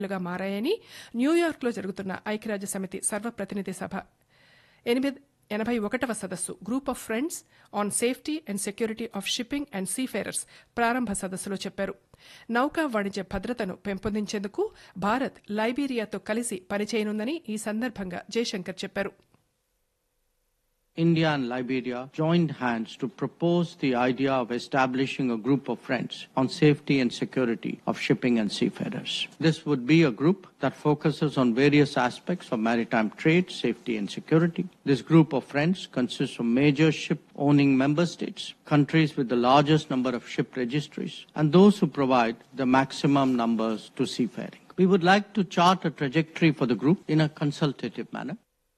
లుగా మారాయని న్యూయార్క్లో జరుగుతున్న ఐక్యరాజ్య సమితి సర్వప్రతినిధి సభ 81వ సదస్సు group of friends on safety and security of shipping and seafarers ప్రారంభ సదస్సులో చెప్పారు. నౌకా వాణిజ్య భద్రతను పెంపొందించేందుకు భారత్ లైబీరియాతో కలిసి పనిచేయనుందని ఈ సందర్భంగా జయశంకర్ చెప్పారు. India and Liberia joined hands to propose the idea of establishing a group of friends on safety and security of shipping and seafarers. This would be a group that focuses on various aspects of maritime trade, safety and security. This group of friends consists of major ship-owning member states, countries with the largest number of ship registries, and those who provide the maximum numbers to seafaring. We would like to chart a trajectory for the group in a consultative manner.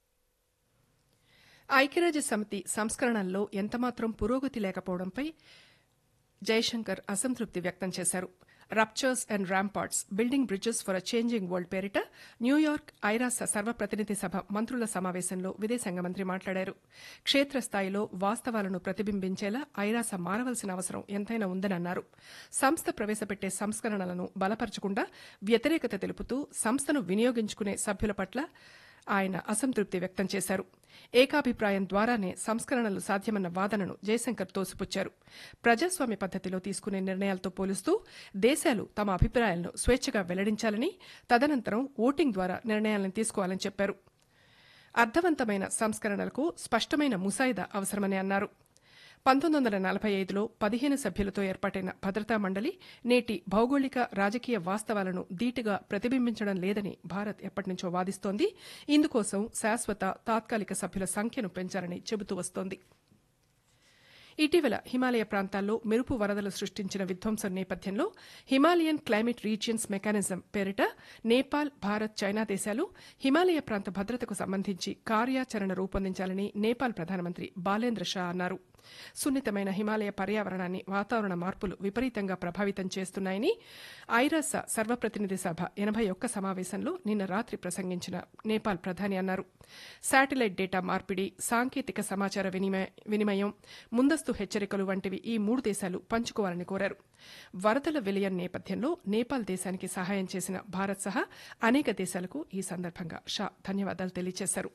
ఐక్యరాజ్య సమితి సంస్కరణల్లో ఎంతమాత్రం పురోగతి లేకపోవడంపై జయశంకర్ అసంతృప్తి వ్యక్తం చేశారు. Ruptures and ramparts building bridges for a changing world పేరిట New York ఐరాస సర్వప్రతినిధి సభ మంత్రుల సమావేశంలో విదేశాంగ మంత్రి మాట్లాడారు. క్షేత్రస్థాయిలో వాస్తవాలను ప్రతిబింబించేలా ఐరాస మారవలసిన అవసరం ఎంతైనా ఉందని అన్నారు. సంస్థ ప్రవేశపెట్టే సంస్కరణలను బలపరచకుండా వ్యతిరేకత తెలుపుతూ సంస్థను వినియోగించుకునే సభ్యుల పట్ల ఆయన అసంతృప్తి వ్యక్తం చేశారు. ఏకాభిప్రాయం ద్వారానే సంస్కరణలు సాధ్యమన్న వాదనను జయశంకర్ తోసిపుచ్చారు. ప్రజాస్వామ్య పద్దతిలో తీసుకునే నిర్ణయాలతో పోలుస్తూ దేశాలు తమ అభిప్రాయాలను స్వేచ్ఛగా వెల్లడించాలని, తదనంతరం ఓటింగ్ ద్వారా నిర్ణయాలను తీసుకోవాలని చెప్పారు. అర్థవంతమైన సంస్కరణలకు స్పష్టమైన ముసాయిదా అవసరమని అన్నారు. 1945లో 15 సభ్యులతో ఏర్పాటైన భద్రతా మండలి నేటి భౌగోళిక రాజకీయ వాస్తవాలను ధీటుగా ప్రతిబింబించడం లేదని భారత్ ఎప్పటినుంచో వాదిస్తోంది. ఇందుకోసం శాశ్వత తాత్కాలిక సభ్యుల సంఖ్యను పెంచాలని చెబుతూ వస్తోంది. ఇటీవల హిమాలయ ప్రాంతాల్లో మెరుపు వరదలు సృష్టించిన విధ్వంసం నేపథ్యంలో హిమాలయన్ క్లైమేట్ రీజియన్స్ మెకానిజం పేరిట నేపాల్, భారత్, చైనా దేశాలు హిమాలయ ప్రాంత భద్రతకు సంబంధించి కార్యాచరణ రూపొందించాలని నేపాల్ ప్రధానమంత్రి బాలేంద్ర షా అన్నారు. సున్నితమైన హిమాలయ పర్యావరణాన్ని వాతావరణ మార్పులు విపరీతంగా ప్రభావితం చేస్తున్నాయని ఐరాస సర్వప్రతినిధి సభ 81 సమావేశంలో నిన్న రాత్రి ప్రసంగించిన నేపాల్ ప్రధాని అన్నారు. శాటిలైట్ డేటా మార్పిడి, సాంకేతిక సమాచార వినిమయం, ముందస్తు హెచ్చరికలు వంటివి ఈ 3 దేశాలు పంచుకోవాలని కోరారు. వరదల విలయం నేపథ్యంలో నేపాల్ దేశానికి సహాయం చేసిన భారత్ సహా అనేక దేశాలకు ఈ సందర్భంగా షా ధన్యవాదాలు తెలియజేశారు.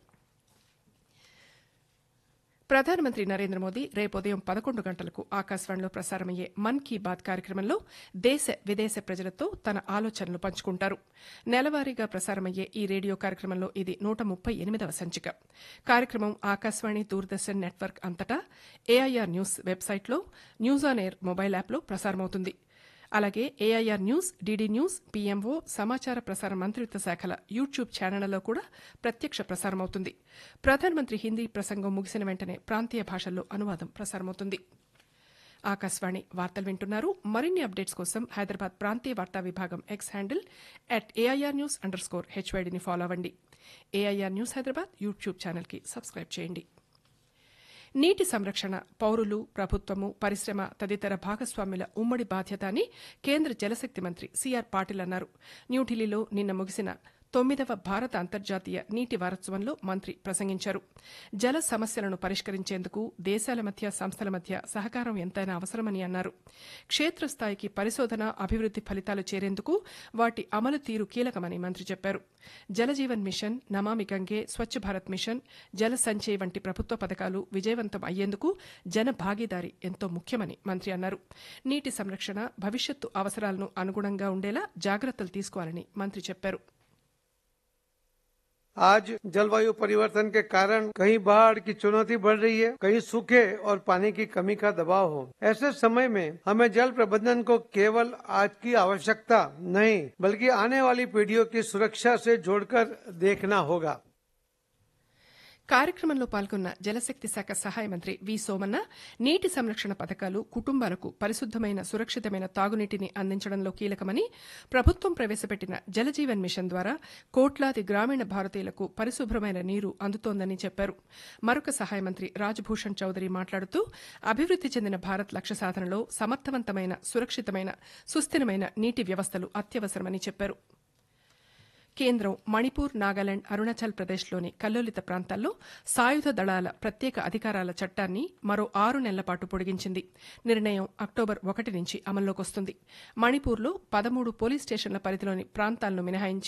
ప్రధానమంత్రి నరేంద్ర మోదీ రేపు ఉదయం 11 గంటలకు ఆకాశవాణిలో ప్రసారమయ్యే మన్ కీ బాత్ కార్యక్రమంలో దేశ విదేశ ప్రజలతో తన ఆలోచనలు పంచుకుంటారు. నెలవారీగా ప్రసారమయ్యే ఈ రేడియో కార్యక్రమంలో ఇది 138వ సంచిక. కార్యక్రమం ఆకాశవాణి, దూరదర్శన్ నెట్వర్క్ అంతటా ఏఐఆర్ న్యూస్ వెబ్సైట్లో, న్యూస్ ఆన్ ఎయిర్ మొబైల్ యాప్లో ప్రసారమవుతుంది. అలాగే AIR news, DD news, PMO, సమాచార ప్రసార మంత్రిత్వ శాఖల యూట్యూబ్ ఛానళ్లలో కూడా ప్రత్యక్ష ప్రసారమవుతుంది. ప్రధానమంత్రి హిందీ ప్రసంగం ముగిసిన వెంటనే ప్రాంతీయ భాషల్లో అనువాదం ప్రసారమవుతుంది. ఆకాశవాణి వార్తలు వింటున్నారు. మరిన్ని అప్డేట్స్ కోసం హైదరాబాద్ ప్రాంతీయ వార్తా విభాగం ఎక్స్ హ్యాండిల్ @AIR_HYDని ఫాలో అవ్వండి. ఏఐఆర్ న్యూస్ హైదరాబాద్ యూట్యూబ్ ఛానల్కి సబ్స్క్రైబ్ చేయండి. నీటి సంరక్షణ పౌరులు, ప్రభుత్వము, పరిశ్రమ తదితర భాగస్వామ్యుల ఉమ్మడి బాధ్యత అని కేంద్ర జలశక్తి మంత్రి సిఆర్ పాటిల్ అన్నారు. న్యూఢిల్లీలో నిన్న ముగిసిన 9వ భారత అంతర్జాతీయ నీటి వారోత్సవంలో మంత్రి ప్రసంగించారు. జల సమస్యలను పరిష్కరించేందుకు దేశాల మధ్య, సంస్థల మధ్య సహకారం ఎంతైనా అవసరమని అన్నారు. క్షేత్రస్థాయికి పరిశోధన, అభివృద్ది ఫలితాలు చేరేందుకు వాటి అమలు తీరు కీలకమని మంత్రి చెప్పారు. జలజీవన్ మిషన్, నమామి గంగే, స్వచ్ఛ భారత్ మిషన్, జల సంచయ్ వంటి ప్రభుత్వ పథకాలు విజయవంతం అయ్యేందుకు జన భాగీదారీ ఎంతో ముఖ్యమని మంత్రి అన్నారు. నీటి సంరక్షణ భవిష్యత్తు అవసరాలను అనుగుణంగా ఉండేలా జాగ్రత్తలు తీసుకోవాలని మంత్రి చెప్పారు. आज जलवायु परिवर्तन के कारण कहीं बाढ़ की चुनौती बढ़ रही है, कहीं सूखे और पानी की कमी का दबाव हो। ऐसे समय में हमें जल प्रबंधन को केवल आज की आवश्यकता नहीं बल्कि आने वाली पीढ़ियों की सुरक्षा से जोड़कर देखना होगा. కార్యక్రమంలో పాల్గొన్న జలశక్తి శాఖ సహాయ మంత్రి వి సోమన్న నీటి సంరక్షణ పథకాలు కుటుంబాలకు పరిశుద్దమైన, సురక్షితమైన తాగునీటిని అందించడంలో కీలకమని, ప్రభుత్వం ప్రవేశపెట్టిన జలజీవన్ మిషన్ ద్వారా కోట్లాది గ్రామీణ భారతీయులకు పరిశుభ్రమైన నీరు అందుతోందని చెప్పారు. మరొక సహాయ మంత్రి రాజ్భూషణ్ చౌదరి మాట్లాడుతూ అభివృద్ది చెందిన భారత్ లక్ష్య సాధనలో సమర్థవంతమైన, సురక్షితమైన, సుస్థిరమైన నీటి వ్యవస్థలు అత్యవసరమని చెప్పారు. కేంద్రం మణిపూర్, నాగాలాండ్, అరుణాచల్ ప్రదేశ్లోని కల్లోలిత ప్రాంతాల్లో సాయుధ దళాల ప్రత్యేక అధికారాల చట్టాన్ని మరో 6 నెలల పాటు పొడిగించింది. నిర్ణయం అక్టోబర్ 1 నుంచి అమల్లోకొస్తుంది. మణిపూర్లో 13 పోలీస్ స్టేషన్ల పరిధిలోని ప్రాంతాలను మినహాయించి